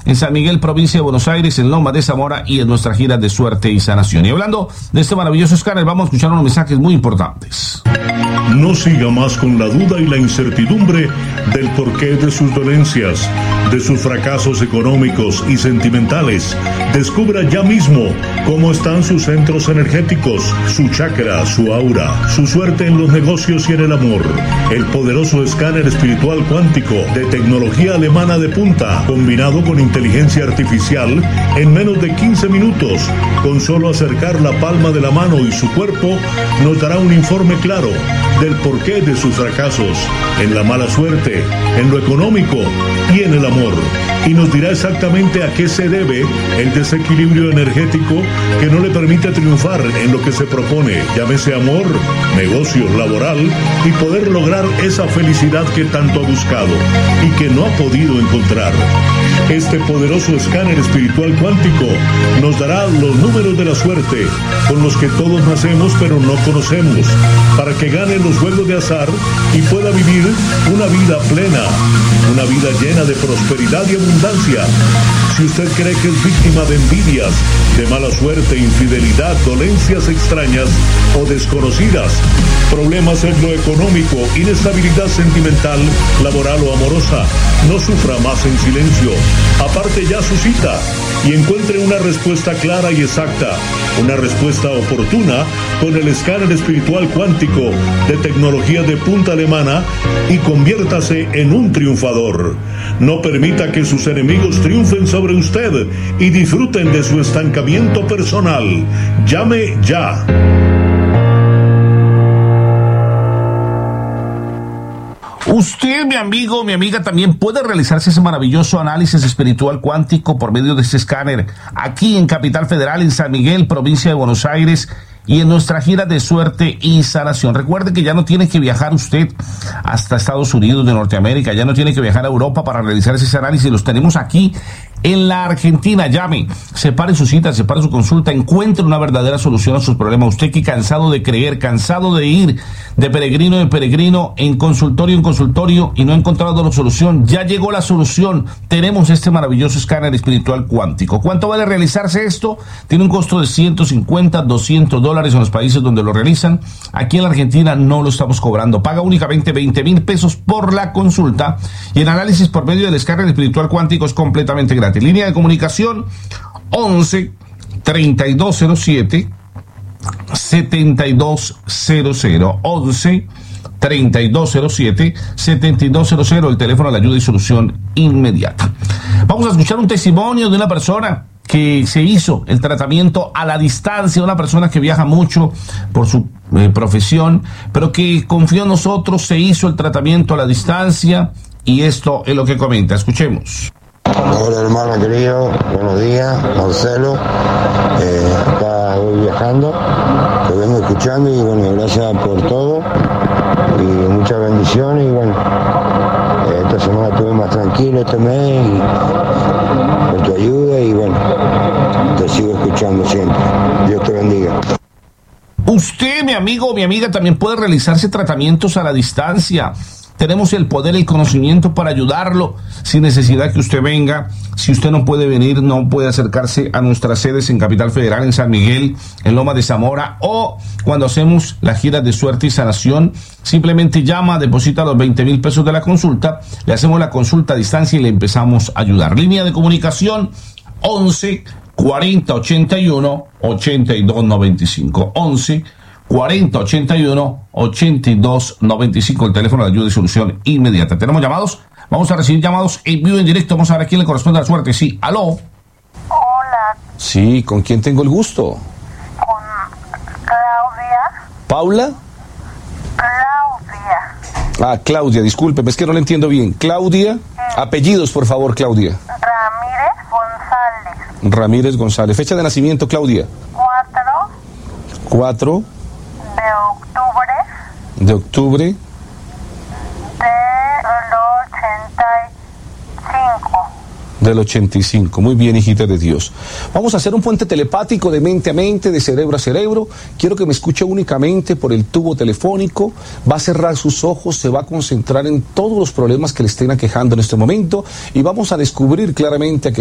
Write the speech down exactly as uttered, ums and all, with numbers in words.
en San Miguel, provincia de Buenos Aires, en Loma de Zamora y en nuestra gira de suerte y sanación. Y hablando de este maravilloso escáner, vamos a escuchar unos mensajes muy importantes. No siga más con la duda y la incertidumbre del porqué de sus dolencias, de sus fracasos económicos y sentimentales. Descubra ya mismo cómo están sus centros energéticos, su chakra, su aura, su suerte en los negocios y en el amor. El poderoso escáner espiritual cuántico de tecnología alemana de punta, combinado con inteligencia artificial, en menos de quince minutos, con solo acercar la palma de la mano y su cuerpo, nos dará un informe claro del porqué de sus fracasos, en la mala suerte, en lo económico y en el amor. Y nos dirá exactamente a qué se debe el desequilibrio energético que no le permite triunfar en lo que se propone, llámese amor, negocio, laboral, y poder lograr esa felicidad que tanto ha buscado y que no ha podido encontrar. Este poderoso escáner espiritual cuántico nos dará los números de la suerte con los que todos nacemos pero no conocemos, para que gane los juegos de azar y pueda vivir una vida plena, una vida llena de prosperidad y abundancia. Si usted cree que es víctima de envidias, de mala suerte, infidelidad, dolencias extrañas o desconocidas, problemas en lo económico, inestabilidad sentimental, laboral o amorosa, no sufra más en silencio. Aparte ya su cita y encuentre una respuesta clara y exacta, una respuesta oportuna con el escáner espiritual cuántico de tecnología de punta alemana y conviértase en un triunfador. No permita que sus enemigos triunfen sobre usted y disfruten de su estancamiento personal. Llame ya. Usted, mi amigo, mi amiga, también puede realizarse ese maravilloso análisis espiritual cuántico por medio de este escáner aquí en Capital Federal, en San Miguel, provincia de Buenos Aires, y en nuestra gira de suerte y sanación. Recuerde que ya no tiene que viajar usted hasta Estados Unidos de Norteamérica, ya no tiene que viajar a Europa para realizar ese análisis. Los tenemos aquí en la Argentina. Llame, separe su cita, separe su consulta, encuentre una verdadera solución a sus problemas. Usted que cansado de creer, cansado de ir de peregrino en peregrino, en consultorio en consultorio y no ha encontrado la solución, ya llegó la solución. Tenemos este maravilloso escáner espiritual cuántico. ¿Cuánto vale realizarse esto? Tiene un costo de ciento cincuenta, doscientos dólares en los países donde lo realizan. Aquí en la Argentina no lo estamos cobrando. Paga únicamente veinte mil pesos por la consulta y el análisis por medio del escáner espiritual cuántico es completamente gratis. Línea de comunicación once, treinta y dos cero siete, setenta y dos cero cero. once, treinta y dos cero siete, setenta y dos cero cero, el teléfono de ayuda y solución inmediata. Vamos a escuchar un testimonio de una persona que se hizo el tratamiento a la distancia, una persona que viaja mucho por su eh, profesión, pero que confió en nosotros, se hizo el tratamiento a la distancia, y esto es lo que comenta. Escuchemos. Hola hermano querido, buenos días, Marcelo, eh, acá voy viajando, te vengo escuchando y bueno, gracias por todo y muchas bendiciones y bueno, eh, esta semana estuve más tranquilo este mes y por tu ayuda y bueno, te sigo escuchando siempre, Dios te bendiga. Usted, mi amigo o mi amiga, también puede realizarse tratamientos a la distancia. Tenemos el poder y el conocimiento para ayudarlo sin necesidad que usted venga. Si usted no puede venir, no puede acercarse a nuestras sedes en Capital Federal, en San Miguel, en Loma de Zamora, o cuando hacemos la gira de suerte y sanación, simplemente llama, deposita los veinte mil pesos de la consulta, le hacemos la consulta a distancia y le empezamos a ayudar. Línea de comunicación once, cuarenta, ochenta y uno, ochenta y dos noventa y cinco. once, cuarenta, ochenta y uno, ochenta y dos noventa y cinco, el teléfono de ayuda y solución inmediata. ¿Tenemos llamados? Vamos a recibir llamados en vivo, en directo. Vamos a ver a quién le corresponde la suerte. Sí, aló. Hola. Sí, ¿con quién tengo el gusto? Con Claudia. ¿Paula? Claudia. Ah, Claudia, disculpe, es que no le entiendo bien. Claudia, sí. Apellidos, por favor, Claudia. Ramírez González. Ramírez González. Fecha de nacimiento, Claudia. Cuatro. Cuatro. De octubre. De octubre. Del ochenta y cinco. Del ochenta y cinco. Muy bien, hijita de Dios. Vamos a hacer un puente telepático de mente a mente, de cerebro a cerebro. Quiero que me escuche únicamente por el tubo telefónico. Va a cerrar sus ojos, se va a concentrar en todos los problemas que le estén aquejando en este momento y vamos a descubrir claramente a qué